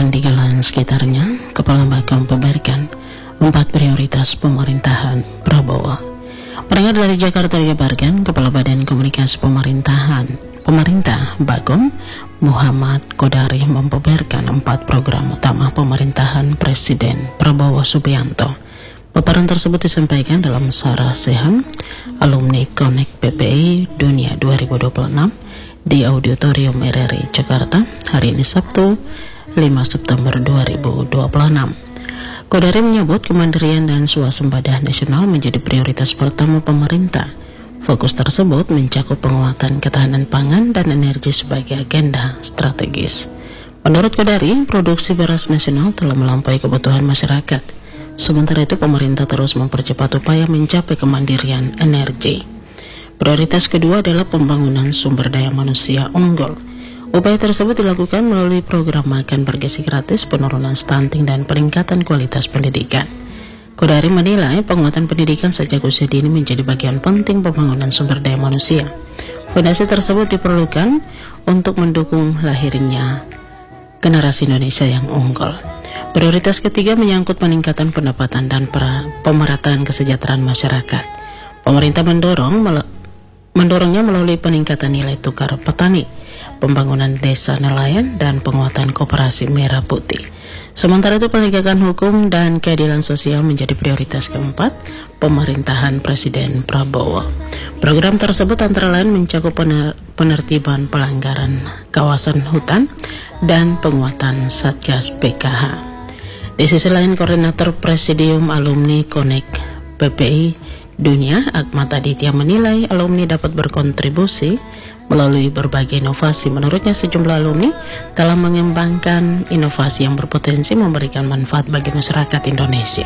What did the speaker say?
Pandigalan sekitarnya, Kepala Bakom membeberkan 4 prioritas pemerintahan Prabowo. Pendengar dari Jakarta dikabarkan, Kepala Badan Komunikasi Pemerintah Bakom Muhammad Kodari membeberkan 4 program utama pemerintahan Presiden Prabowo Subianto. Paparan tersebut disampaikan dalam Sarah Sehan Alumni Connect PPI Dunia 2026 di Auditorium RRI Jakarta hari ini Sabtu 5 September 2026. Kodari menyebut kemandirian dan swasembada nasional menjadi prioritas pertama pemerintah. Fokus tersebut mencakup penguatan ketahanan pangan dan energi sebagai agenda strategis. Menurut Kodari, produksi beras nasional telah melampaui kebutuhan masyarakat. Sementara itu, pemerintah terus mempercepat upaya mencapai kemandirian energi. Prioritas kedua adalah pembangunan sumber daya manusia unggul. Upaya tersebut dilakukan melalui program makan bergizi gratis, penurunan stunting, dan peningkatan kualitas pendidikan. Kodari menilai penguatan pendidikan sejak usia dini menjadi bagian penting pembangunan sumber daya manusia. Fondasi tersebut diperlukan untuk mendukung lahirnya generasi Indonesia yang unggul. Prioritas ketiga menyangkut peningkatan pendapatan dan pemerataan kesejahteraan masyarakat. Pemerintah mendorongnya melalui peningkatan nilai tukar petani, pembangunan desa nelayan, dan penguatan koperasi merah putih. Sementara itu, penegakan hukum dan keadilan sosial menjadi prioritas keempat pemerintahan Presiden Prabowo. Program tersebut antara lain mencakup penertiban pelanggaran kawasan hutan dan penguatan Satgas PKH. Di sisi lain, Koordinator Presidium Alumni Connect PPI Dunia, Ahmad Aditya, menilai alumni dapat berkontribusi melalui berbagai inovasi. Menurutnya, sejumlah alumni telah mengembangkan inovasi yang berpotensi memberikan manfaat bagi masyarakat Indonesia.